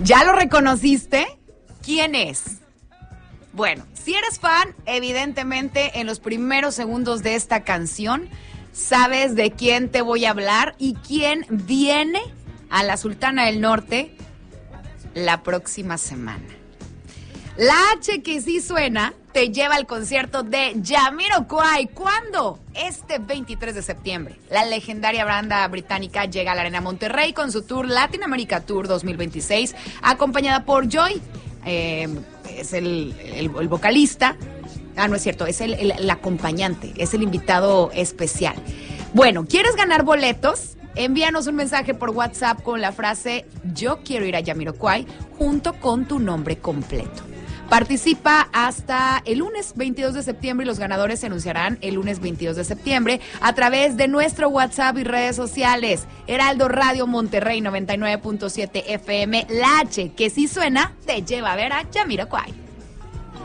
¿Ya lo reconociste? ¿Quién es? Bueno, si eres fan, evidentemente en los primeros segundos de esta canción sabes de quién te voy a hablar y quién viene a la Sultana del Norte la próxima semana. La H que sí suena te lleva al concierto de Jamiroquai. ¿Cuándo? Este 23 de septiembre. La legendaria banda británica llega a la Arena Monterrey con su tour Latin America Tour 2026, acompañada por Joy. Es el vocalista. No es cierto, es el acompañante, es el invitado especial. Bueno, ¿quieres ganar boletos? Envíanos un mensaje por WhatsApp con la frase "Yo quiero ir a Jamiroquai" junto con tu nombre completo. Participa hasta el lunes 22 de septiembre y los ganadores se anunciarán el lunes 22 de septiembre a través de nuestro WhatsApp y redes sociales. Heraldo Radio Monterrey 99.7 FM, la H que sí suena, te lleva a ver a Jamiroquai.